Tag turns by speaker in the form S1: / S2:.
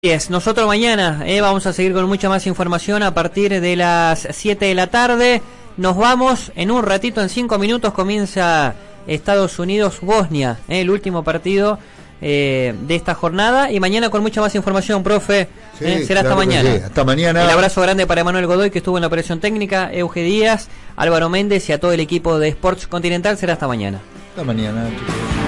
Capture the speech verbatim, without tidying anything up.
S1: Es, nosotros mañana eh, vamos a seguir con mucha más información a partir de las siete de la tarde. Nos vamos, en un ratito, en cinco minutos comienza Estados Unidos-Bosnia, eh, el último partido eh, de esta jornada. Y mañana con mucha más información, profe. Sí, eh, será
S2: claro
S1: hasta mañana.
S2: Sí. Hasta mañana.
S1: El abrazo grande para Emanuel Godoy, que estuvo en la operación técnica, Euge Díaz, Álvaro Méndez y a todo el equipo de Sports Continental. Será hasta mañana.
S2: Hasta mañana.